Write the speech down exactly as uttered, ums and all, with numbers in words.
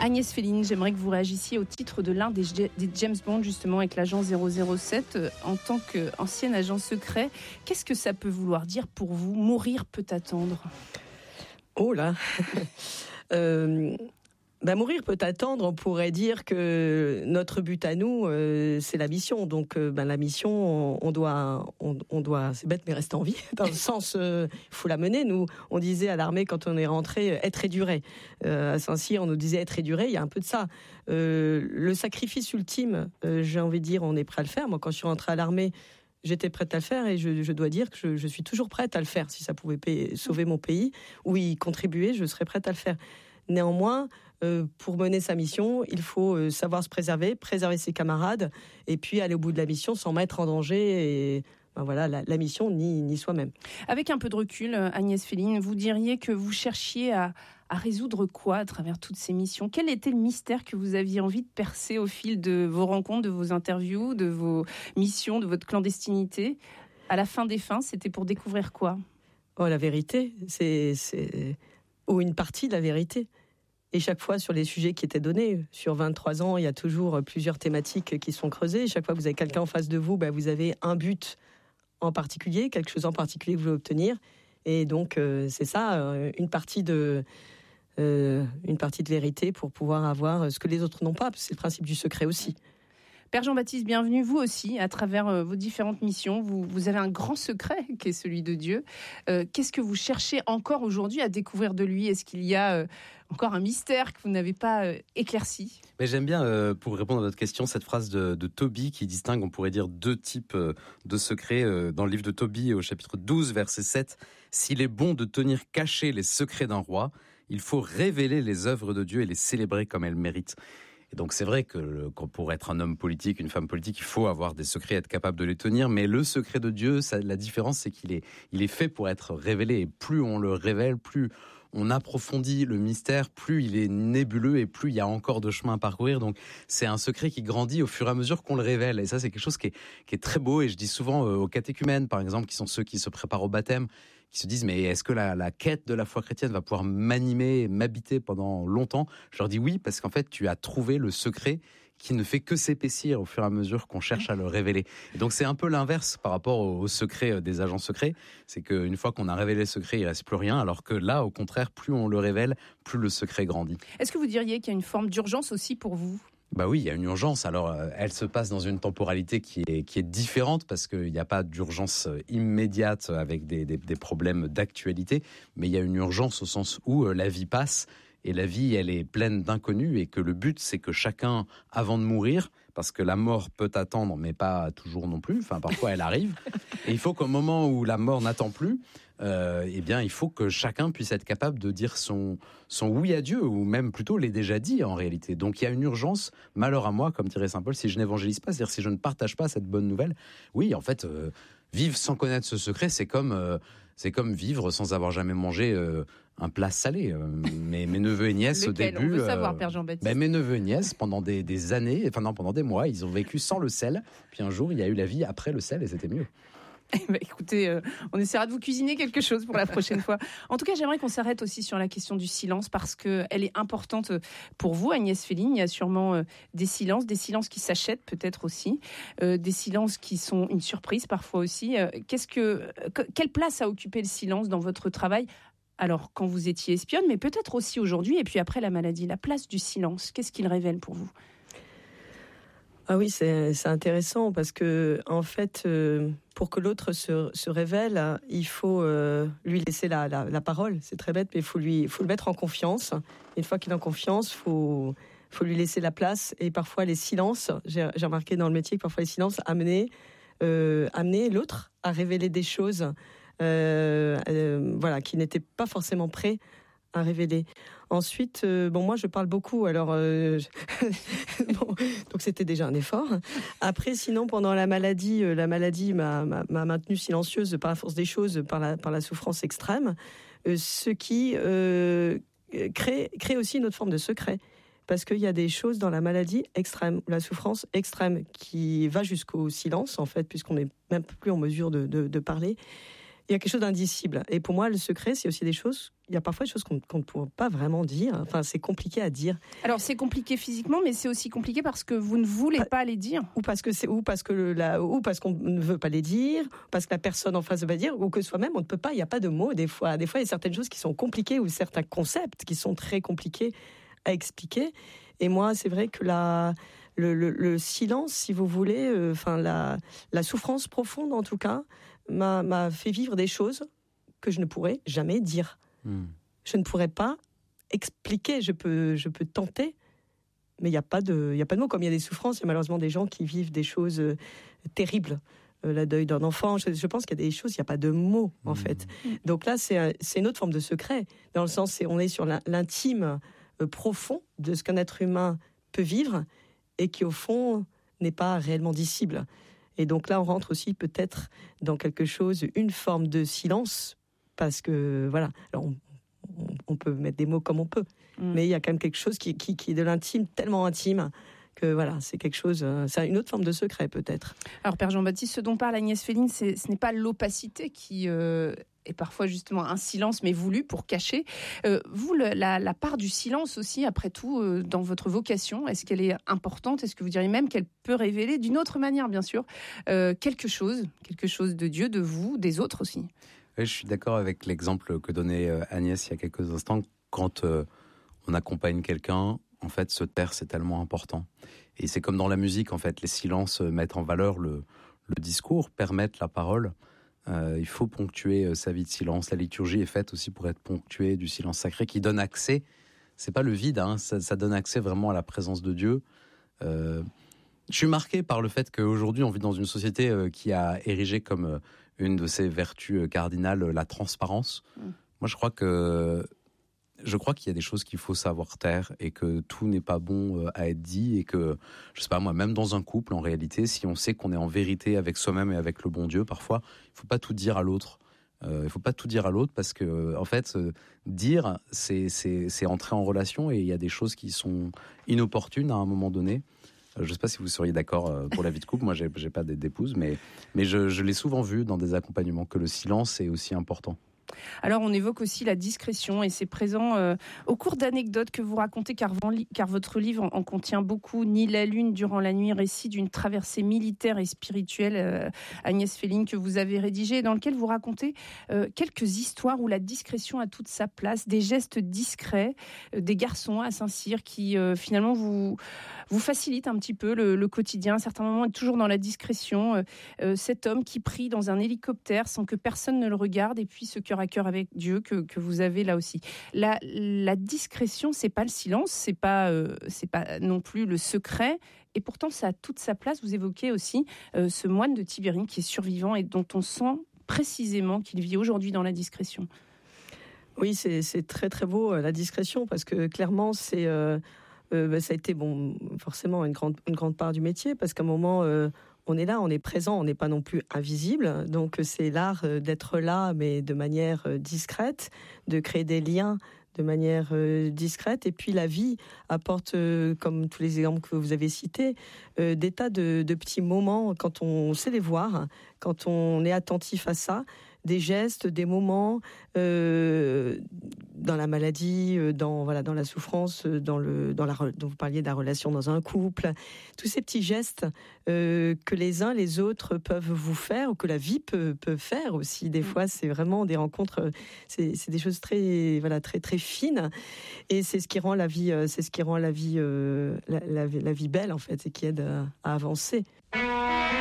Agnès Féline, j'aimerais que vous réagissiez au titre de l'un des, des James Bond, justement, avec l'agent zéro zéro sept. En tant qu'ancien agent secret, qu'est-ce que ça peut vouloir dire pour vous ? Mourir peut attendre. Oh là euh, bah Mourir peut attendre, on pourrait dire que notre but à nous, euh, c'est la mission. Donc euh, bah, la mission, on, on, doit, on, on doit, c'est bête, mais rester en vie. Dans le sens, il euh, faut la mener. Nous, on disait à l'armée, quand on est rentré, être et durer. Euh, à Saint-Cyr, on nous disait être et durer, il y a un peu de ça. Euh, le sacrifice ultime, euh, j'ai envie de dire, on est prêt à le faire. Moi, quand je suis rentrée à l'armée, j'étais prête à le faire et je, je dois dire que je, je suis toujours prête à le faire. Si ça pouvait payer, sauver mon pays ou y contribuer, je serais prête à le faire. Néanmoins, euh, pour mener sa mission, il faut euh, savoir se préserver, préserver ses camarades et puis aller au bout de la mission sans mettre en danger et, ben voilà, la, la mission ni, ni soi-même. Avec un peu de recul, Agnès Féline, vous diriez que vous cherchiez à, à résoudre quoi à travers toutes ces missions ? Quel était le mystère que vous aviez envie de percer au fil de vos rencontres, de vos interviews, de vos missions, de votre clandestinité ? À la fin des fins, c'était pour découvrir quoi ? Oh, la vérité, c'est, c'est... ou une partie de la vérité. Et chaque fois, sur les sujets qui étaient donnés, sur vingt-trois ans, il y a toujours plusieurs thématiques qui sont creusées. Chaque fois que vous avez quelqu'un en face de vous, ben vous avez un but en particulier, quelque chose en particulier que vous voulez obtenir. Et donc, euh, c'est ça, euh, une partie de... Euh, une partie de vérité pour pouvoir avoir ce que les autres n'ont pas. C'est le principe du secret aussi. Père Jean-Baptiste, bienvenue, vous aussi, à travers euh, vos différentes missions. Vous, vous avez un grand secret qui est celui de Dieu. Euh, qu'est-ce que vous cherchez encore aujourd'hui à découvrir de lui ? Est-ce qu'il y a euh, encore un mystère que vous n'avez pas euh, éclairci ? Mais j'aime bien, euh, pour répondre à votre question, cette phrase de, de Tobie qui distingue, on pourrait dire, deux types euh, de secrets. Euh, dans le livre de Tobie, au chapitre douze, verset sept, « S'il est bon de tenir cachés les secrets d'un roi, il faut révéler les œuvres de Dieu et les célébrer comme elles méritent. » Et donc c'est vrai que le, pour être un homme politique, une femme politique, il faut avoir des secrets, être capable de les tenir. Mais le secret de Dieu, ça, la différence, c'est qu'il est, il est fait pour être révélé. Et plus on le révèle, plus on approfondit le mystère, plus il est nébuleux et plus il y a encore de chemin à parcourir. Donc c'est un secret qui grandit au fur et à mesure qu'on le révèle. Et ça, c'est quelque chose qui est, qui est très beau. Et je dis souvent aux catéchumènes, par exemple, qui sont ceux qui se préparent au baptême, qui se disent, mais est-ce que la, la quête de la foi chrétienne va pouvoir m'animer, m'habiter pendant longtemps ? Je leur dis oui, parce qu'en fait, tu as trouvé le secret qui ne fait que s'épaissir au fur et à mesure qu'on cherche à le révéler. Et donc c'est un peu l'inverse par rapport au, au secret des agents secrets. C'est qu'une fois qu'on a révélé le secret, il ne reste plus rien, alors que là, au contraire, plus on le révèle, plus le secret grandit. Est-ce que vous diriez qu'il y a une forme d'urgence aussi pour vous ? Bah oui, il y a une urgence. Alors, euh, elle se passe dans une temporalité qui est qui est différente parce qu'il n'y a pas d'urgence immédiate avec des, des, des problèmes d'actualité, mais il y a une urgence au sens où euh, la vie passe et la vie, elle est pleine d'inconnus et que le but, c'est que chacun, avant de mourir, parce que la mort peut attendre, mais pas toujours non plus. Enfin, parfois, elle arrive. Et il faut qu'au moment où la mort n'attend plus, euh, eh bien, il faut que chacun puisse être capable de dire son son oui à Dieu, ou même plutôt l'ait déjà dit en réalité. Donc, il y a une urgence. Malheur à moi, comme dirait saint Paul, si je n'évangélise pas, c'est-à-dire si je ne partage pas cette bonne nouvelle. Oui, en fait, euh, vivre sans connaître ce secret, c'est comme euh, c'est comme vivre sans avoir jamais mangé euh, un plat salé. Euh, mes, mes neveux et nièces au début. On veut savoir, euh, Père Jean-Baptiste. Ben, mes neveux et nièces, pendant des, des années, enfin non, pendant des mois, ils ont vécu sans le sel. Puis un jour, il y a eu la vie après le sel et c'était mieux. Eh ben, écoutez, euh, on essaiera de vous cuisiner quelque chose pour la prochaine fois. En tout cas, j'aimerais qu'on s'arrête aussi sur la question du silence parce que elle est importante pour vous, Agnès Féline. Il y a sûrement euh, des silences, des silences qui s'achètent peut-être aussi, euh, des silences qui sont une surprise parfois aussi. Euh, qu'est-ce que, euh, quelle place a occupé le silence dans votre travail ? Alors, quand vous étiez espionne, mais peut-être aussi aujourd'hui, et puis après la maladie, la place du silence, qu'est-ce qu'il révèle pour vous ? Ah oui, c'est, c'est intéressant parce que, en fait, euh, pour que l'autre se, se révèle, il faut euh, lui laisser la, la, la parole. C'est très bête, mais il faut, lui, faut le mettre en confiance. Une fois qu'il est en confiance, il faut, faut lui laisser la place. Et parfois, les silences, j'ai, j'ai remarqué dans le métier que parfois les silences amenaient, euh, amenaient l'autre à révéler des choses euh, euh, voilà, qui n'étaient pas forcément prêts à révéler. Ensuite, euh, bon, moi, je parle beaucoup, alors euh, bon, donc c'était déjà un effort. Après, sinon, pendant la maladie, euh, la maladie m'a, m'a, m'a maintenue silencieuse par la force des choses, par la, par la souffrance extrême, euh, ce qui euh, crée, crée aussi une autre forme de secret. Parce qu'il y a des choses dans la maladie extrême, la souffrance extrême, qui va jusqu'au silence, en fait, puisqu'on n'est même plus en mesure de, de, de parler. il y a quelque chose d'indicible. Et pour moi, le secret, c'est aussi des choses, il y a parfois des choses qu'on, qu'on ne peut pas vraiment dire. Enfin, c'est compliqué à dire. Alors, c'est compliqué physiquement, mais c'est aussi compliqué parce que vous ne voulez pas, pas les dire. Ou parce que c'est, ou parce que le, la, ou parce qu'on ne veut pas les dire, parce que la personne en face ne veut pas dire, ou que soi-même, on ne peut pas, il n'y a pas de mots, des fois. Des fois, il y a certaines choses qui sont compliquées, ou certains concepts qui sont très compliqués à expliquer. Et moi, c'est vrai que la, le, le, le silence, si vous voulez, euh, enfin, la, la souffrance profonde, en tout cas, m'a, m'a fait vivre des choses que je ne pourrais jamais dire. Mmh. Je ne pourrais pas expliquer, je peux, je peux tenter, mais il n'y a pas de, il n'y a pas de mots. Comme il y a des souffrances, il y a malheureusement des gens qui vivent des choses euh, terribles. Euh, le deuil d'un enfant, je, je pense qu'il y a des choses, il n'y a pas de mots, en mmh. fait. Donc là, c'est, c'est une autre forme de secret, dans le sens où on est sur l'intime euh, profond de ce qu'un être humain peut vivre et qui, au fond, n'est pas réellement dissible. Et donc là, on rentre aussi peut-être dans quelque chose, une forme de silence, parce que, voilà, alors on, on, on peut mettre des mots comme on peut, mmh. mais il y a quand même quelque chose qui, qui, qui est de l'intime, tellement intime, que voilà, c'est quelque chose, c'est une autre forme de secret peut-être. Alors Père Jean-Baptiste, ce dont parle Agnès Féline, c'est, ce n'est pas l'opacité qui euh, est parfois justement un silence, mais voulu pour cacher. Euh, vous, le, la, la part du silence aussi, après tout, euh, dans votre vocation, est-ce qu'elle est importante ? Est-ce que vous diriez même qu'elle peut révéler, d'une autre manière bien sûr, euh, quelque chose, quelque chose de Dieu, de vous, des autres aussi ? Oui, je suis d'accord avec l'exemple que donnait Agnès il y a quelques instants. Quand euh, on accompagne quelqu'un, en fait, se taire, c'est tellement important. Et c'est comme dans la musique, en fait, les silences mettent en valeur le, le discours, permettent la parole. Euh, il faut ponctuer sa vie de silence. La liturgie est faite aussi pour être ponctuée du silence sacré qui donne accès. C'est pas le vide, hein, ça, ça donne accès vraiment à la présence de Dieu. Euh, je suis marqué par le fait qu'aujourd'hui, on vit dans une société euh, qui a érigé comme euh, une de ses vertus cardinales la transparence. Mmh. Moi, je crois que Je crois qu'il y a des choses qu'il faut savoir taire et que tout n'est pas bon à être dit et que, je sais pas moi, même dans un couple, en réalité, si on sait qu'on est en vérité avec soi-même et avec le bon Dieu, parfois, il faut pas tout dire à l'autre. Euh, il faut pas tout dire à l'autre parce que, en fait, euh, dire, c'est, c'est, c'est entrer en relation et il y a des choses qui sont inopportunes à un moment donné. Euh, je sais pas si vous seriez d'accord euh, pour la vie de couple. Moi, j'ai, j'ai pas d'épouse, mais, mais je, je l'ai souvent vu dans des accompagnements que le silence est aussi important. Alors, on évoque aussi la discrétion et c'est présent euh, au cours d'anecdotes que vous racontez, car, car votre livre en, en contient beaucoup. Ni la lune durant la nuit, récit d'une traversée militaire et spirituelle, euh, Agnès Féline, que vous avez rédigé, dans lequel vous racontez euh, quelques histoires où la discrétion a toute sa place, des gestes discrets, euh, des garçons à Saint-Cyr qui euh, finalement vous, vous facilitent un petit peu le, le quotidien. À certains moments, est toujours dans la discrétion. Euh, euh, cet homme qui prie dans un hélicoptère sans que personne ne le regarde, et puis ce cœur à cœur avec Dieu que, que vous avez là aussi. La, la discrétion, c'est pas le silence, c'est pas, euh, c'est pas non plus le secret, et pourtant ça a toute sa place. Vous évoquez aussi euh, ce moine de Tibérine qui est survivant et dont on sent précisément qu'il vit aujourd'hui dans la discrétion. Oui, c'est, c'est très très beau la discrétion, parce que clairement c'est, euh, euh, bah, ça a été bon, forcément une grande, une grande part du métier, parce qu'à un moment euh, on est là, on est présent, on n'est pas non plus invisible. Donc c'est l'art d'être là, mais de manière discrète, de créer des liens de manière discrète. Et puis la vie apporte, comme tous les exemples que vous avez cités, des tas de, de petits moments, quand on sait les voir, quand on est attentif à ça, des gestes, des moments euh, dans la maladie, dans voilà, dans la souffrance, dans le dans la dont vous parliez de la relation dans un couple, tous ces petits gestes euh, que les uns les autres peuvent vous faire, ou que la vie peut peut faire aussi. Des fois, c'est vraiment des rencontres, c'est c'est des choses très voilà très très fines, et c'est ce qui rend la vie c'est ce qui rend la vie euh, la, la, la vie belle en fait, et qui aide à, à avancer.